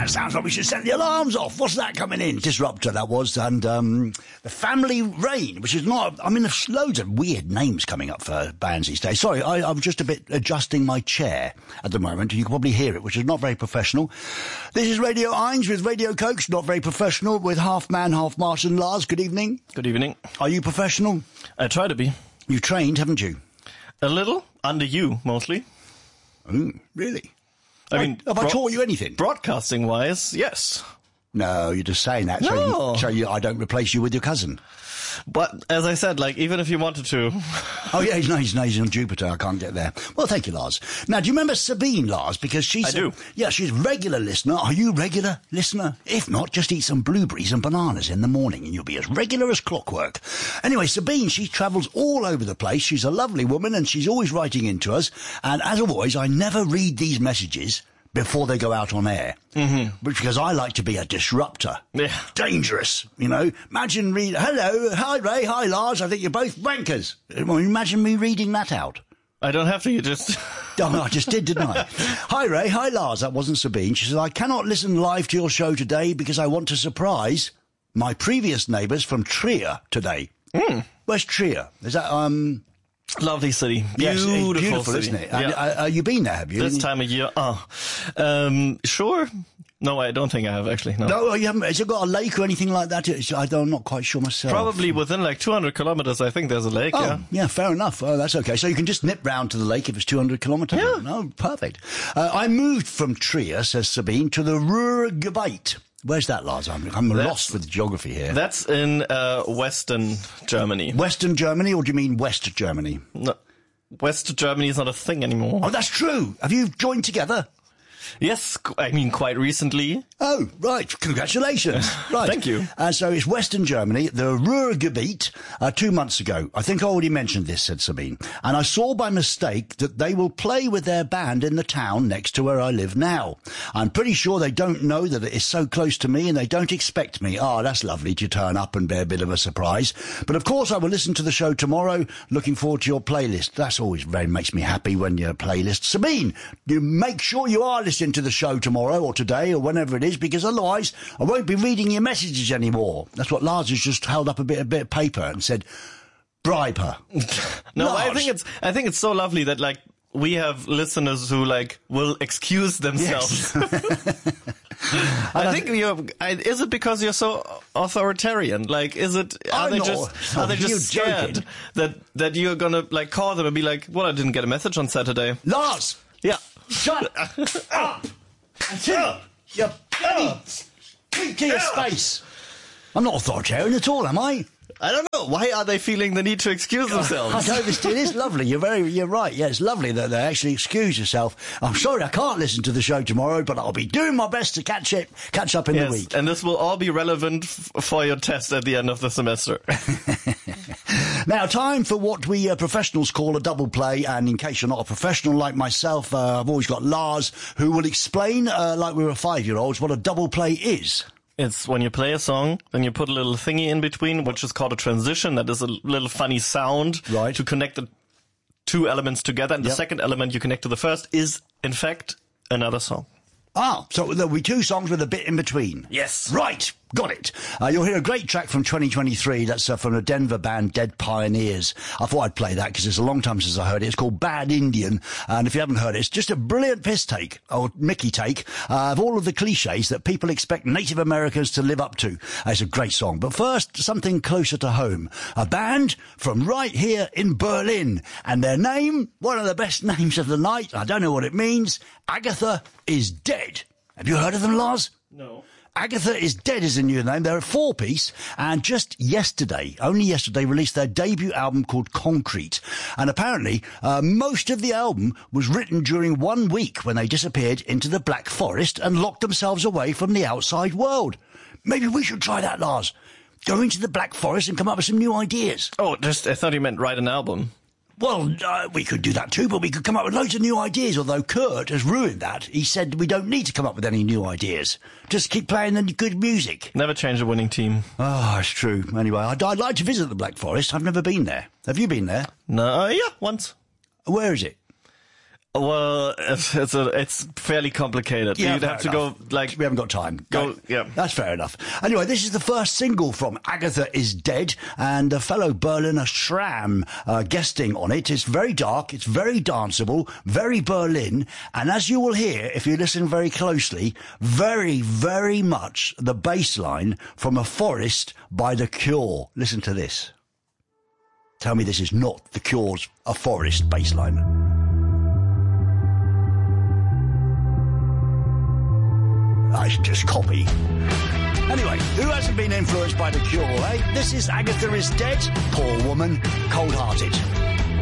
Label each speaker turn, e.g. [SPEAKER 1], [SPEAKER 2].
[SPEAKER 1] sounds like we should set the alarms off. What's that coming in? Disruptor, that was. And the Family Rain, which is not... I mean, there's loads of weird names coming up for bands these days. Sorry, I'm just a bit adjusting my chair at the moment. You can probably hear it, which is not very professional. This is Radio Einz with Radio Coach, not very professional, with half man, half Martian. Lars, good evening.
[SPEAKER 2] Good evening.
[SPEAKER 1] Are you professional?
[SPEAKER 2] I try to be.
[SPEAKER 1] You've trained, haven't you?
[SPEAKER 2] A little. Under you, mostly.
[SPEAKER 1] Really?
[SPEAKER 2] I mean,
[SPEAKER 1] have I taught you anything?
[SPEAKER 2] Broadcasting-wise, yes.
[SPEAKER 1] No, you're just saying that
[SPEAKER 2] No.
[SPEAKER 1] so I don't replace you with your cousin.
[SPEAKER 2] But, as I said, like, even if you wanted to...
[SPEAKER 1] Oh, yeah, he's on Jupiter. I can't get there. Well, thank you, Lars. Now, do you remember Sabine, Lars? Because she's...
[SPEAKER 2] I do.
[SPEAKER 1] Yeah, she's a regular listener. Are you regular listener? If not, just eat some blueberries and bananas in the morning and you'll be as regular as clockwork. Anyway, Sabine, she travels all over the place. She's a lovely woman and she's always writing into us. And as always, I never read these messages before they go out on air. Mm-hmm. Because I like to be a disruptor.
[SPEAKER 2] Yeah.
[SPEAKER 1] Dangerous, you know. Imagine hello, hi Ray, hi Lars, I think you're both wankers. Well, imagine me reading that out.
[SPEAKER 2] I don't have to, you just...
[SPEAKER 1] Oh, I just did, didn't I? Hi Ray, hi Lars, that wasn't Sabine. She says, I cannot listen live to your show today because I want to surprise my previous neighbours from Trier today. Where's Trier? Is that,
[SPEAKER 2] Lovely city.
[SPEAKER 1] Yes,
[SPEAKER 2] Beautiful city.
[SPEAKER 1] Isn't it?
[SPEAKER 2] Yeah.
[SPEAKER 1] You been there, have you?
[SPEAKER 2] This time of year, sure. No, I don't think I have, actually, no.
[SPEAKER 1] No, you haven't. Has it got a lake or anything like that? I'm not quite sure myself.
[SPEAKER 2] Probably within like 200 kilometers, I think there's a lake,
[SPEAKER 1] yeah, fair enough. Oh, that's okay. So you can just nip round to the lake if it's 200 kilometers?
[SPEAKER 2] Yeah.
[SPEAKER 1] No, perfect. I moved from Trier, says Sabine, to the Ruhrgebiet. Where's that, Lars? I'm lost with geography here.
[SPEAKER 2] That's in Western Germany.
[SPEAKER 1] Western Germany, or do you mean West Germany?
[SPEAKER 2] No, West Germany is not a thing anymore.
[SPEAKER 1] Oh, that's true. Have you joined together?
[SPEAKER 2] Yes, I mean quite recently.
[SPEAKER 1] Oh, right. Congratulations. Right.
[SPEAKER 2] Thank you.
[SPEAKER 1] So it's Western Germany, the Ruhrgebiet, 2 months ago. I think I already mentioned this, said Sabine. And I saw by mistake that they will play with their band in the town next to where I live now. I'm pretty sure they don't know that it is so close to me and they don't expect me. Oh, that's lovely to turn up and be a bit of a surprise. But of course I will listen to the show tomorrow. Looking forward to your playlist. That's always very makes me happy when your playlist. Sabine, you make sure you are listening to the show tomorrow or today or whenever it is, because otherwise I won't be reading your messages anymore. That's what Lars has just held up a bit of paper and said, bribe her.
[SPEAKER 2] No,
[SPEAKER 1] Lars.
[SPEAKER 2] I think it's so lovely that like we have listeners who like will excuse themselves.
[SPEAKER 1] Yes.
[SPEAKER 2] I think is it because you're so authoritarian? Like, are they just scared that you're gonna like call them and be like, well, I didn't get a message on Saturday.
[SPEAKER 1] Lars!
[SPEAKER 2] Yeah.
[SPEAKER 1] Shut up! Until you bloody speak to your space. I'm not authoritarian at all, am I?
[SPEAKER 2] I don't know. Why are they feeling the need to excuse themselves?
[SPEAKER 1] I know, it is lovely. You're right. Yeah, it's lovely that they actually excuse yourself. I'm sorry I can't listen to the show tomorrow, but I'll be doing my best to catch up in the week.
[SPEAKER 2] And this will all be relevant for your test at the end of the semester.
[SPEAKER 1] Now, time for what we professionals call a double play, and in case you're not a professional like myself, I've always got Lars, who will explain, like we were 5-year-olds, what a double play is.
[SPEAKER 2] It's when you play a song, then you put a little thingy in between, which is called a transition. That is a little funny sound to connect the two elements together. And the second element you connect to the first is, in fact, another song.
[SPEAKER 1] Ah, so there'll be two songs with a bit in between.
[SPEAKER 2] Yes.
[SPEAKER 1] Right. Got it. You'll hear a great track from 2023. That's from the Denver band Dead Pioneers. I thought I'd play that because it's a long time since I heard it. It's called Bad Indian. And if you haven't heard it, it's just a brilliant piss take, or Mickey take, of all of the cliches that people expect Native Americans to live up to. It's a great song. But first, something closer to home. A band from right here in Berlin. And their name, one of the best names of the night. I don't know what it means. Agatha is Dead. Have you heard of them, Lars?
[SPEAKER 2] No.
[SPEAKER 1] Agatha is Dead is a new name. They're a 4-piece, and just only yesterday, released their debut album called Concrete. And apparently, most of the album was written during 1 week when they disappeared into the Black Forest and locked themselves away from the outside world. Maybe we should try that, Lars. Go into the Black Forest and come up with some new ideas.
[SPEAKER 2] Oh, I thought you meant write an album.
[SPEAKER 1] Well, we could do that too, but we could come up with loads of new ideas, although Kurt has ruined that. He said we don't need to come up with any new ideas. Just keep playing the good music.
[SPEAKER 2] Never change a winning team.
[SPEAKER 1] Oh, it's true. Anyway, I'd like to visit the Black Forest. I've never been there. Have you been there?
[SPEAKER 2] No, yeah, once.
[SPEAKER 1] Where is it?
[SPEAKER 2] Well, it's fairly complicated.
[SPEAKER 1] Yeah,
[SPEAKER 2] You'd have to go, like...
[SPEAKER 1] We haven't got time.
[SPEAKER 2] Yeah.
[SPEAKER 1] That's fair enough. Anyway, this is the first single from Agatha is Dead, and a fellow Berliner Schramm guesting on it. It's very dark, it's very danceable, very Berlin, and as you will hear, if you listen very closely, very, very much the bass line from A Forest by The Cure. Listen to this. Tell me this is not The Cure's A Forest bass line. That's just copy. Anyway, who hasn't been influenced by The Cure, eh? This is Agatha is Dead, poor woman, cold-hearted.